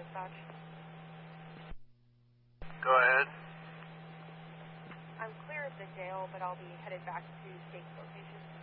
dispatch. Go ahead. I'm clear of the jail, but I'll be headed back to State's location.